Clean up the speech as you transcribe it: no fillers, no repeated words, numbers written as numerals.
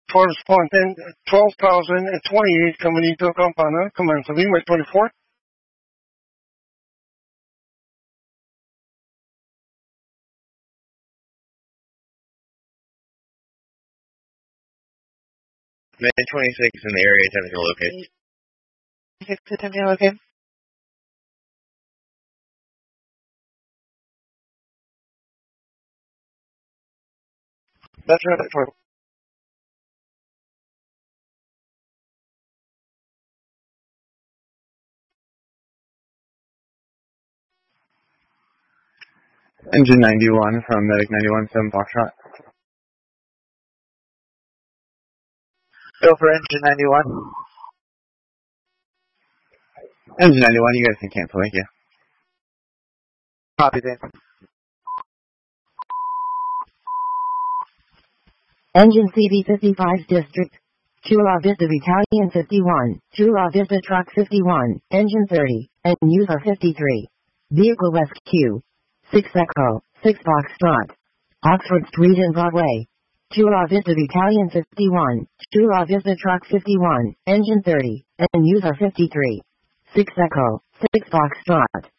correspondent 12,028 Caminito Campana, Command to Lima 24. Man 26 in the area, attempting to locate. 26 attempting to locate. That's right for Engine 91 from Medic 91-7 Foxtrot. Go for Engine 91. Engine 91, you guys can cancel, thank you. Copy, Dave. Engine CV55 District. Chula Vista Battalion 51, Chula Vista Truck 51, Engine 30, and User 53. Vehicle Rescue. 6 Echo, 6 Foxtrot. Oxford Street and Broadway. Chula Vista Battalion 51, Chula Vista Truck 51, Engine 30, and User 53. 6 Echo, 6 Foxtrot.